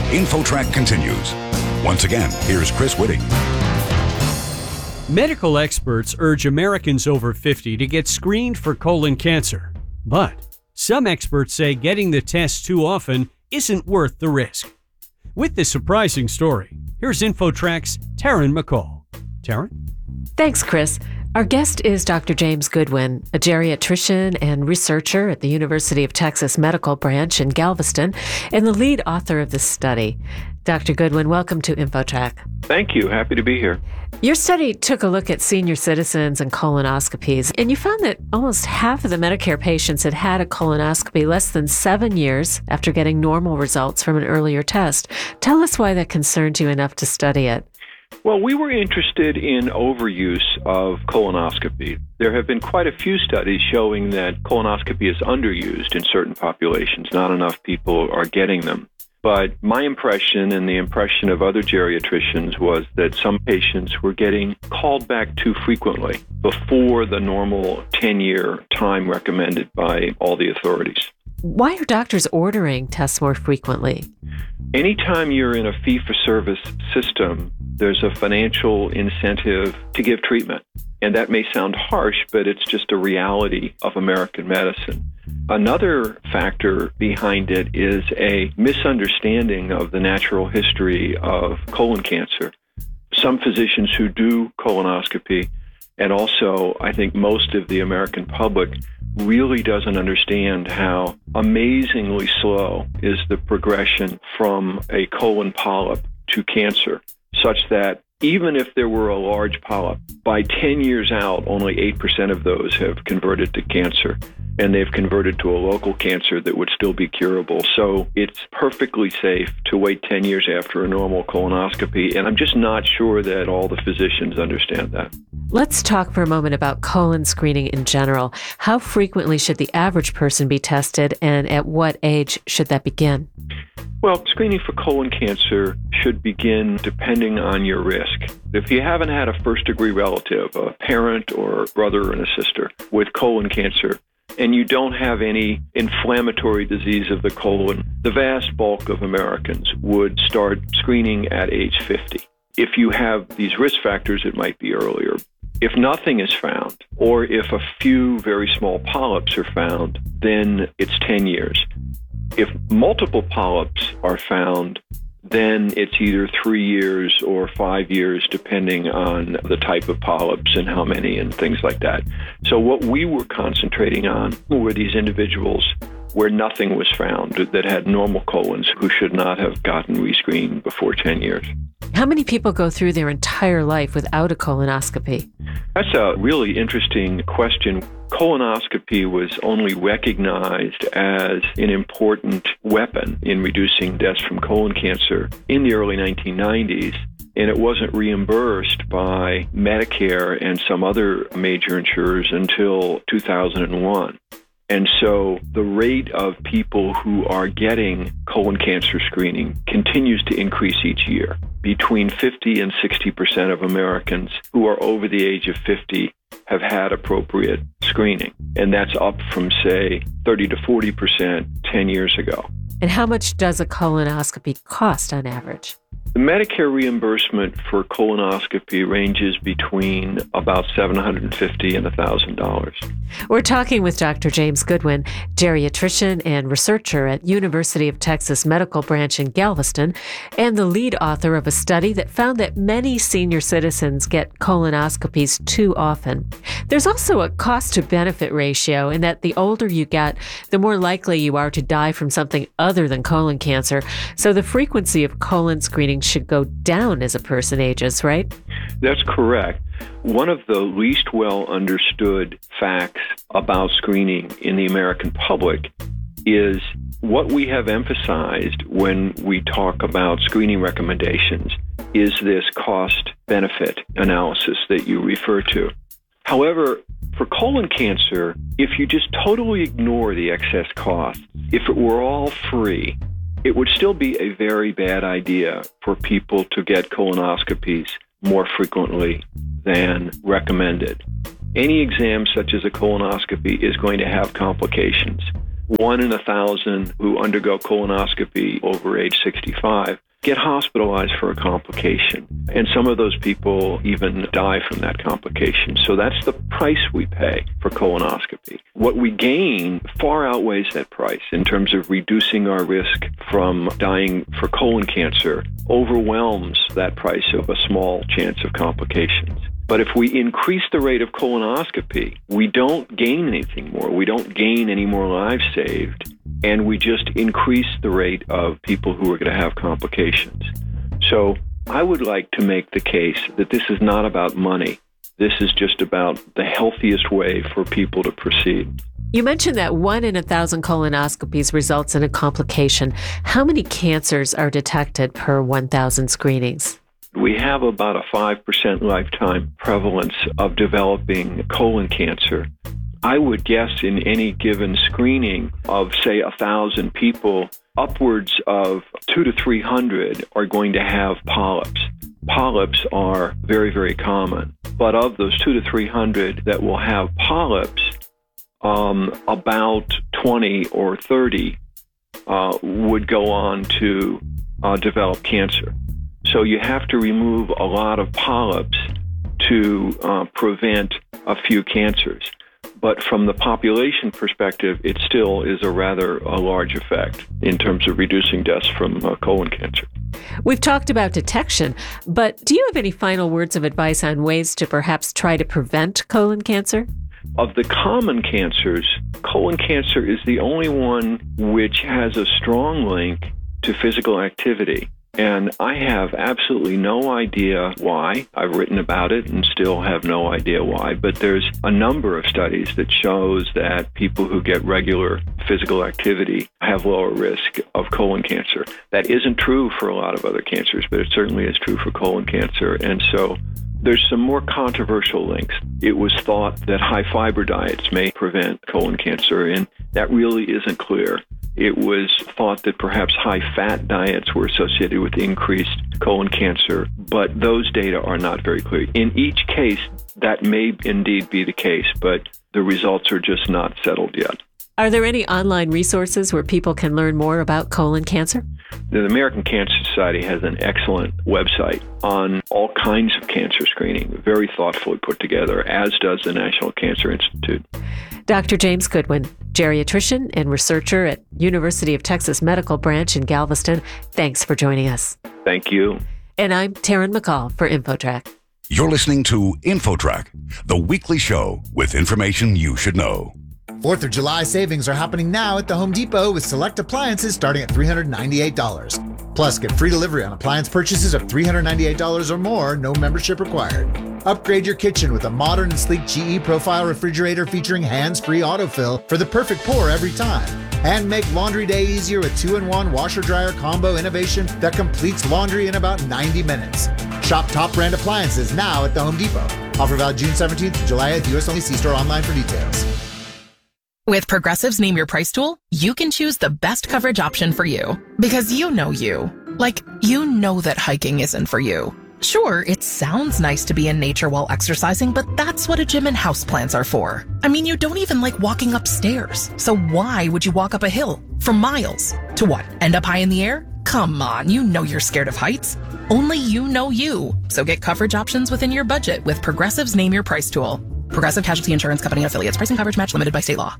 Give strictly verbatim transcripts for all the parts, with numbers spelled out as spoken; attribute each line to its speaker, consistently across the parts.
Speaker 1: InfoTrack continues. Once again, here's Chris Whitting.
Speaker 2: Medical experts urge Americans over fifty to get screened for colon cancer. But some experts say getting the test too often isn't worth the risk. With this surprising story, here's InfoTrack's Taryn McCall. Taryn?
Speaker 3: Thanks, Chris. Our guest is Doctor James Goodwin, a geriatrician and researcher at the University of Texas Medical Branch in Galveston, and the lead author of this study. Doctor Goodwin, welcome to InfoTrack.
Speaker 4: Thank you. Happy to be here.
Speaker 3: Your study took a look at senior citizens and colonoscopies, and you found that almost half of the Medicare patients had had a colonoscopy less than seven years after getting normal results from an earlier test. Tell us why that concerned you enough to study it.
Speaker 4: Well, we were interested in overuse of colonoscopy. There have been quite a few studies showing that colonoscopy is underused in certain populations. Not enough people are getting them. But my impression and the impression of other geriatricians was that some patients were getting called back too frequently before the normal ten-year time recommended by all the authorities.
Speaker 3: Why are doctors ordering tests more frequently?
Speaker 4: Anytime you're in a fee-for-service system, there's a financial incentive to give treatment. And that may sound harsh, but it's just a reality of American medicine. Another factor behind it is a misunderstanding of the natural history of colon cancer. Some physicians who do colonoscopy, and also I think most of the American public, really doesn't understand how amazingly slow is the progression from a colon polyp to cancer, such that even if there were a large polyp, by ten years out, only eight percent of those have converted to cancer, and they've converted to a local cancer that would still be curable. So it's perfectly safe to wait ten years after a normal colonoscopy, and I'm just not sure that all the physicians understand that.
Speaker 3: Let's talk for a moment about colon screening in general. How frequently should the average person be tested, and at what age should that begin?
Speaker 4: Well, screening for colon cancer should begin depending on your risk. If you haven't had a first-degree relative, a parent or a brother and a sister with colon cancer, and you don't have any inflammatory disease of the colon, the vast bulk of Americans would start screening at age fifty. If you have these risk factors, it might be earlier. If nothing is found, or if a few very small polyps are found, then it's ten years. If multiple polyps are found, then it's either three years or five years, depending on the type of polyps and how many and things like that. So what we were concentrating on were these individuals where nothing was found, that had normal colons, who should not have gotten rescreened before ten years.
Speaker 3: How many people go through their entire life without a colonoscopy?
Speaker 4: That's a really interesting question. Colonoscopy was only recognized as an important weapon in reducing deaths from colon cancer in the early nineteen nineties, and it wasn't reimbursed by Medicare and some other major insurers until two thousand one. And so the rate of people who are getting colon cancer screening continues to increase each year. Between fifty and sixty percent of Americans who are over the age of fifty have had appropriate screening. And that's up from, say, thirty to forty percent ten years ago.
Speaker 3: And how much does a colonoscopy cost on average?
Speaker 4: The Medicare reimbursement for colonoscopy ranges between about seven hundred fifty dollars and one thousand dollars.
Speaker 3: We're talking with Doctor James Goodwin, geriatrician and researcher at University of Texas Medical Branch in Galveston, and the lead author of a study that found that many senior citizens get colonoscopies too often. There's also a cost-to-benefit ratio in that the older you get, the more likely you are to die from something other than colon cancer. So the frequency of colon screening should go down as a person ages, right?
Speaker 4: That's correct. One of the least well understood facts about screening in the American public is what we have emphasized when we talk about screening recommendations is this cost-benefit analysis that you refer to. However, for colon cancer, if you just totally ignore the excess costs, if it were all free, it would still be a very bad idea for people to get colonoscopies more frequently than recommended. Any exam such as a colonoscopy is going to have complications. One in a thousand who undergo colonoscopy over age sixty-five get hospitalized for a complication. And some of those people even die from that complication. So that's the price we pay for colonoscopy. What we gain far outweighs that price in terms of reducing our risk from dying for colon cancer, overwhelms that price of a small chance of complications. But if we increase the rate of colonoscopy, we don't gain anything more. We don't gain any more lives saved, and we just increase the rate of people who are going to have complications. So I would like to make the case that this is not about money. This is just about the healthiest way for people to proceed.
Speaker 3: You mentioned that one in a thousand colonoscopies results in a complication. How many cancers are detected per one thousand screenings?
Speaker 4: We have about a five percent lifetime prevalence of developing colon cancer. I would guess in any given screening of, say, one thousand people, upwards of two to three hundred are going to have polyps. Polyps are very, very common. But of those two to three hundred that will have polyps, um, about twenty or thirty uh, would go on to uh, develop cancer. So you have to remove a lot of polyps to uh, prevent a few cancers. But from the population perspective, it still is a rather a large effect in terms of reducing deaths from uh, colon cancer.
Speaker 3: We've talked about detection, but do you have any final words of advice on ways to perhaps try to prevent colon cancer?
Speaker 4: Of the common cancers, colon cancer is the only one which has a strong link to physical activity. And I have absolutely no idea why. I've written about it and still have no idea why. But there's a number of studies that shows that people who get regular physical activity have lower risk of colon cancer. That isn't true for a lot of other cancers, but it certainly is true for colon cancer. And so there's some more controversial links. It was thought that high fiber diets may prevent colon cancer, and that really isn't clear. It was thought that perhaps high-fat diets were associated with increased colon cancer, but those data are not very clear. In each case, that may indeed be the case, but the results are just not settled yet.
Speaker 3: Are there any online resources where people can learn more about colon cancer?
Speaker 4: The American Cancer Society has an excellent website on all kinds of cancer screening, very thoughtfully put together, as does the National Cancer Institute.
Speaker 3: Doctor James Goodwin, geriatrician and researcher at University of Texas Medical Branch in Galveston, thanks for joining us.
Speaker 4: Thank you.
Speaker 3: And I'm Taryn McCall for InfoTrack.
Speaker 1: You're listening to InfoTrack, the weekly show with information you should know.
Speaker 5: fourth of July savings are happening now at the Home Depot with select appliances starting at three hundred ninety-eight dollars. Plus, get free delivery on appliance purchases of three hundred ninety-eight dollars or more, no membership required. Upgrade your kitchen with a modern and sleek G E Profile refrigerator featuring hands-free autofill for the perfect pour every time. And make laundry day easier with two in one washer-dryer combo innovation that completes laundry in about ninety minutes. Shop top brand appliances now at the Home Depot. Offer valid June seventeenth to July eighth, U S only. See store online for details.
Speaker 6: With Progressive's Name Your Price tool, you can choose the best coverage option for you. Because you know you. Like, you know that hiking isn't for you. Sure, it sounds nice to be in nature while exercising, but that's what a gym and houseplants are for. I mean, you don't even like walking upstairs. So why would you walk up a hill for miles? To what, end up high in the air? Come on, you know you're scared of heights. Only you know you. So get coverage options within your budget with Progressive's Name Your Price tool. Progressive Casualty Insurance Company affiliates. Pricing coverage match limited by state law.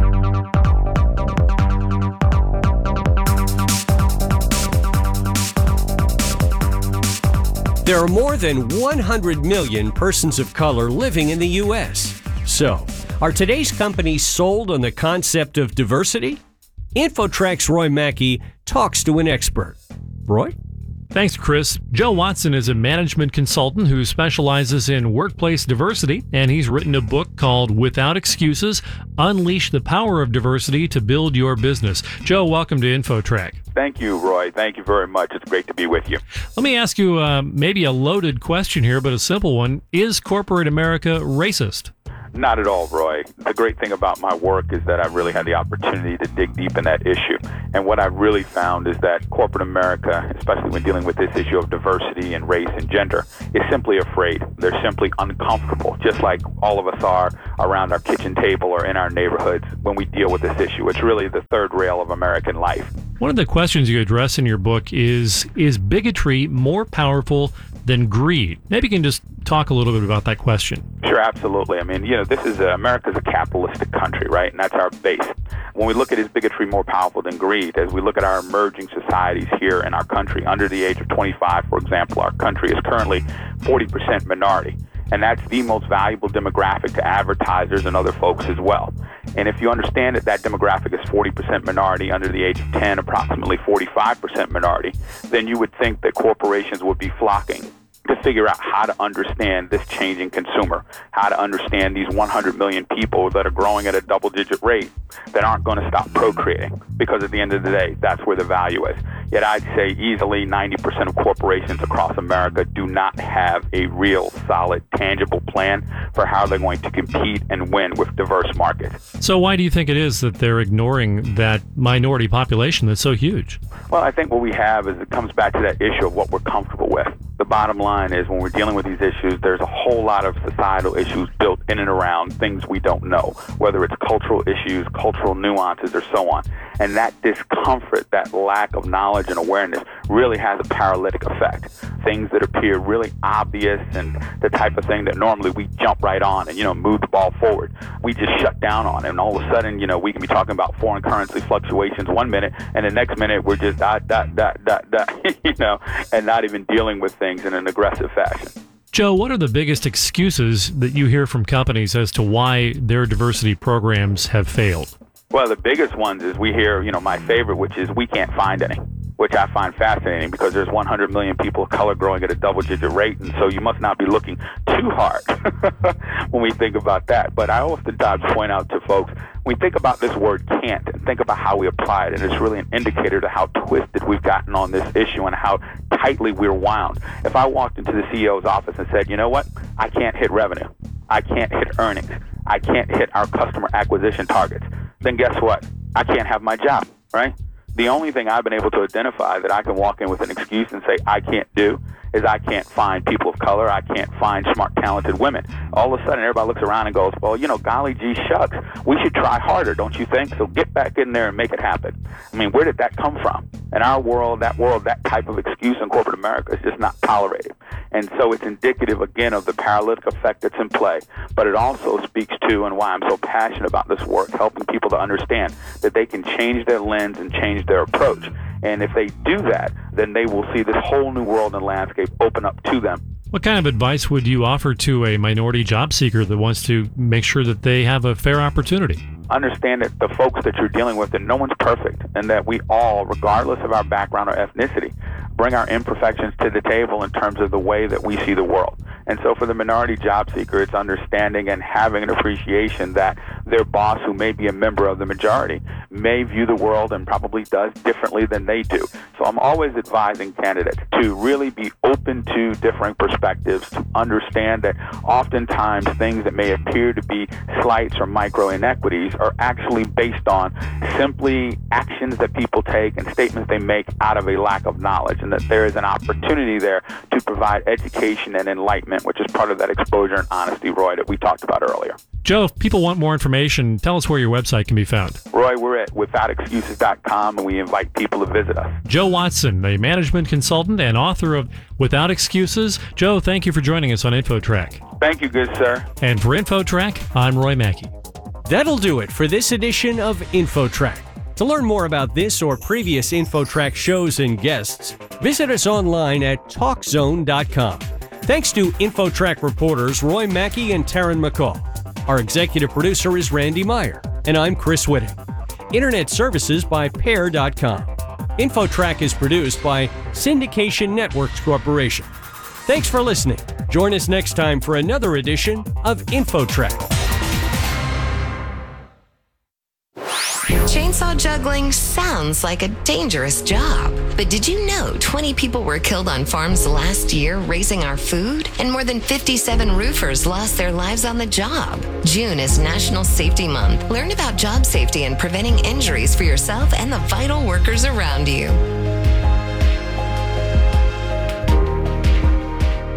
Speaker 2: There are more than one hundred million persons of color living in the U S. So, are today's companies sold on the concept of diversity? InfoTrack's Roy Mackey talks to an expert. Roy?
Speaker 7: Thanks, Chris. Joe Watson is a management consultant who specializes in workplace diversity, and he's written a book called Without Excuses, Unleash the Power of Diversity to Build Your Business. Joe, welcome to InfoTrack.
Speaker 8: Thank you, Roy. Thank you very much. It's great to be with you.
Speaker 7: Let me ask you uh, maybe a loaded question here, but a simple one. Is corporate America racist?
Speaker 8: Not at all, Roy. The great thing about my work is that I really had the opportunity to dig deep in that issue. And what I've really found is that corporate America, especially when dealing with this issue of diversity and race and gender, is simply afraid. They're simply uncomfortable, just like all of us are around our kitchen table or in our neighborhoods when we deal with this issue. It's really the third rail of American life.
Speaker 7: One of the questions you address in your book is, is bigotry more powerful than greed? Maybe you can just talk a little bit about that question.
Speaker 8: Sure, absolutely. I mean, you know, this is a, America's a capitalistic country, right? And that's our base. When we look at is bigotry more powerful than greed, as we look at our emerging societies here in our country, under the age of twenty-five, for example, our country is currently forty percent minority. And that's the most valuable demographic to advertisers and other folks as well. And if you understand that that demographic is forty percent minority, under the age of ten, approximately forty-five percent minority, then you would think that corporations would be flocking to figure out how to understand this changing consumer, how to understand these one hundred million people that are growing at a double-digit rate that aren't going to stop procreating, because at the end of the day, that's where the value is. Yet I'd say easily ninety percent of corporations across America do not have a real, solid, tangible plan for how they're going to compete and win with diverse markets.
Speaker 7: So why do you think it is that they're ignoring that minority population that's so huge?
Speaker 8: Well, I think what we have is it comes back to that issue of what we're comfortable with. The bottom line is when we're dealing with these issues, there's a whole lot of societal issues built in and around things we don't know, whether it's cultural issues, cultural nuances, or so on. And that discomfort, that lack of knowledge and awareness really has a paralytic effect. Things that appear really obvious and the type of thing that normally we jump right on and, you know, move the ball forward, we just shut down on. And all of a sudden, you know, we can be talking about foreign currency fluctuations one minute, and the next minute we're just dot, dot, dot, dot, dot, you know, and not even dealing with things in an aggressive fashion.
Speaker 7: Joe, what are the biggest excuses that you hear from companies as to why their diversity programs have failed?
Speaker 8: Well, the biggest ones is we hear, you know, my favorite, which is we can't find any, which I find fascinating because there's one hundred million people of color growing at a double-digit rate, and so you must not be looking too hard when we think about that. But I oftentimes point out to folks, when we think about this word can't and think about how we apply it, and it's really an indicator to how twisted we've gotten on this issue and how tightly we're wound. If I walked into the C E O's office and said, you know what, I can't hit revenue, I can't hit earnings, I can't hit our customer acquisition targets, then guess what? I can't have my job, right? The only thing I've been able to identify that I can walk in with an excuse and say I can't do is I can't find people of color, I can't find smart, talented women. All of a sudden, everybody looks around and goes, well, you know, golly gee shucks, we should try harder, don't you think? So get back in there and make it happen. I mean, where did that come from? In our world, that world, that type of excuse in corporate America is just not tolerated. And so it's indicative, again, of the paralytic effect that's in play. But it also speaks to, and why I'm so passionate about this work, helping people to understand that they can change their lens and change their approach. And if they do that, then they will see this whole new world and landscape open up to them.
Speaker 7: What kind of advice would you offer to a minority job seeker that wants to make sure that they have a fair opportunity?
Speaker 8: Understand that the folks that you're dealing with, that no one's perfect, and that we all, regardless of our background or ethnicity, bring our imperfections to the table in terms of the way that we see the world. And so for the minority job seeker, it's understanding and having an appreciation that their boss, who may be a member of the majority, may view the world and probably does differently than they do. So I'm always advising candidates to really be open to differing perspectives, to understand that oftentimes things that may appear to be slights or micro inequities are actually based on simply actions that people take and statements they make out of a lack of knowledge, and that there is an opportunity there to provide education and enlightenment, which is part of that exposure and honesty, Roy, that we talked about earlier.
Speaker 7: Joe, if people want more information, tell us where your website can be found.
Speaker 8: Roy, we're at without excuses dot com, and we invite people to visit us.
Speaker 7: Joe Watson, a management consultant and author of Without Excuses. Joe, thank you for joining us on InfoTrack.
Speaker 8: Thank you, good sir.
Speaker 7: And for InfoTrack, I'm Roy Mackey.
Speaker 2: That'll do it for this edition of InfoTrack. To learn more about this or previous InfoTrack shows and guests, visit us online at talk zone dot com. Thanks to InfoTrack reporters Roy Mackey and Taryn McCall. Our executive producer is Randy Meyer, and I'm Chris Whitting. Internet services by pair dot com. InfoTrack is produced by Syndication Networks Corporation. Thanks for listening. Join us next time for another edition of InfoTrack.
Speaker 9: Chainsaw juggling sounds like a dangerous job. But did you know twenty people were killed on farms last year raising our food? And more than fifty-seven roofers lost their lives on the job. June is National Safety Month. Learn about job safety and preventing injuries for yourself and the vital workers around you.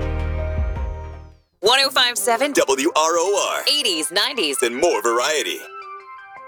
Speaker 10: one oh five point seven
Speaker 11: W R O R.
Speaker 10: eighties, nineties,
Speaker 11: And more variety.